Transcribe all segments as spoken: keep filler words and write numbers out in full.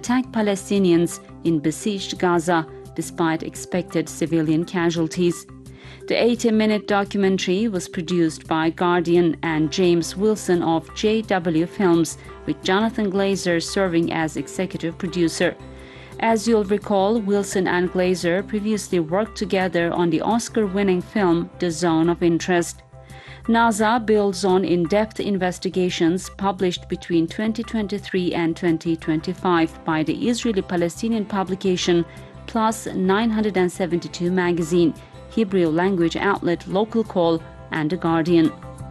attack Palestinians in besieged Gaza, despite expected civilian casualties. The eighty-minute documentary was produced by Guardian and James Wilson of J W Films, with Jonathan Glazer serving as executive producer. As you'll recall, Wilson and Glazer previously worked together on the Oscar-winning film The Zone of Interest. NASA builds on in-depth investigations published between twenty twenty-three and twenty twenty-five by the Israeli-Palestinian publication Plus nine hundred seventy-two magazine, Hebrew language outlet Local Call, and The Guardian.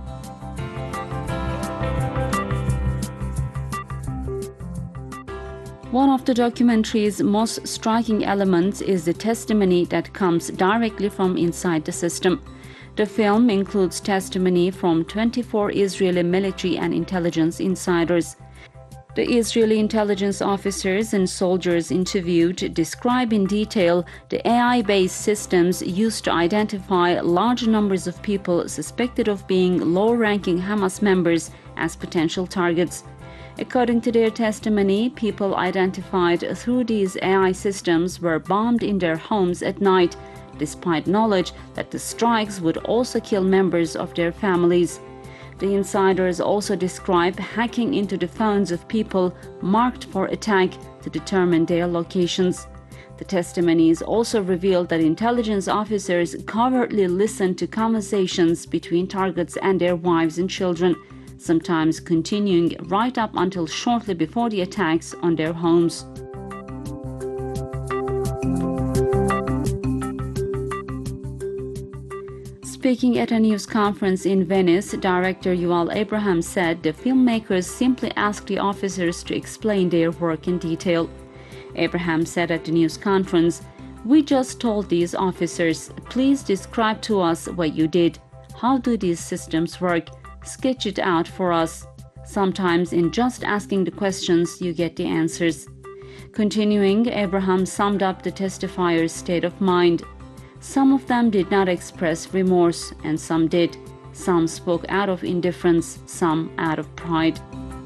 One of the documentary's most striking elements is the testimony that comes directly from inside the system. The film includes testimony from twenty-four Israeli military and intelligence insiders. The Israeli intelligence officers and soldiers interviewed describe in detail the A I-based systems used to identify large numbers of people suspected of being low-ranking Hamas members as potential targets. According to their testimony, people identified through these A I systems were bombed in their homes at night, despite knowledge that the strikes would also kill members of their families. The insiders also describe hacking into the phones of people marked for attack to determine their locations. The testimonies also revealed that intelligence officers covertly listened to conversations between targets and their wives and children, sometimes continuing right up until shortly before the attacks on their homes. Speaking at a news conference in Venice, director Yuval Abraham said the filmmakers simply asked the officers to explain their work in detail. Abraham said at the news conference, "We just told these officers, please describe to us what you did. How do these systems work? Sketch it out for us." Sometimes in just asking the questions, you get the answers. Continuing, Abraham summed up the testifiers' state of mind. Some of them did not express remorse, and some did. Some spoke out of indifference, some out of pride.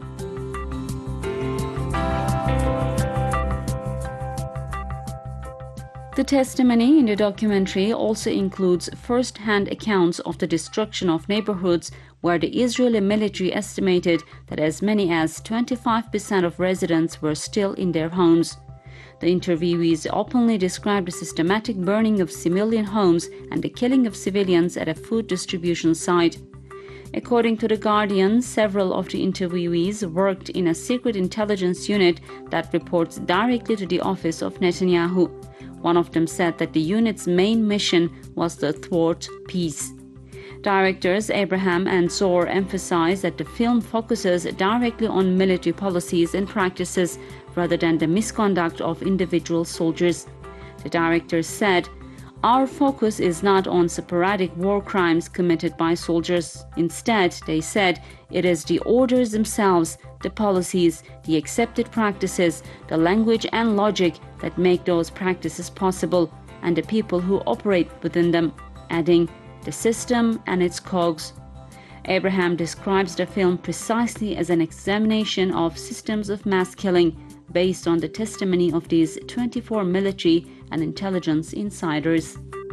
The testimony in the documentary also includes first-hand accounts of the destruction of neighborhoods where the Israeli military estimated that as many as twenty-five percent of residents were still in their homes. The interviewees openly described the systematic burning of civilian homes and the killing of civilians at a food distribution site. According to The Guardian, several of the interviewees worked in a secret intelligence unit that reports directly to the office of Netanyahu. One of them said that the unit's main mission was to thwart peace. Directors Abraham and Zor emphasize that the film focuses directly on military policies and practices rather than the misconduct of individual soldiers. The directors said, "Our focus is not on sporadic war crimes committed by soldiers. Instead," they said, "it is the orders themselves, the policies, the accepted practices, the language and logic that make those practices possible, and the people who operate within them," adding, "the system and its cogs." Abraham describes the film precisely as an examination of systems of mass killing based on the testimony of these twenty-four military and intelligence insiders.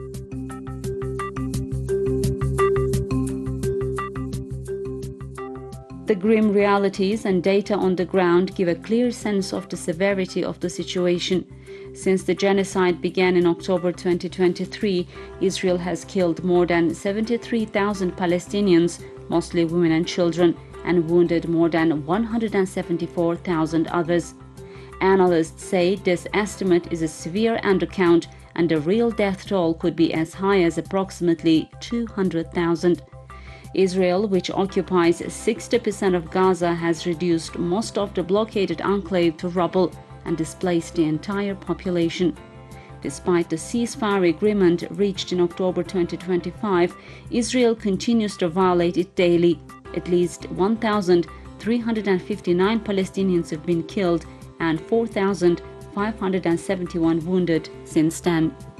The grim realities and data on the ground give a clear sense of the severity of the situation. Since the genocide began in October twenty twenty-three, Israel has killed more than seventy-three thousand Palestinians, mostly women and children, and wounded more than one hundred seventy-four thousand others. Analysts say this estimate is a severe undercount, and the real death toll could be as high as approximately two hundred thousand. Israel, which occupies sixty percent of Gaza, has reduced most of the blockaded enclave to rubble and displaced the entire population. Despite the ceasefire agreement reached in October twenty twenty-five, Israel continues to violate it daily. At least one thousand three hundred fifty-nine Palestinians have been killed and four thousand five hundred seventy-one wounded since then.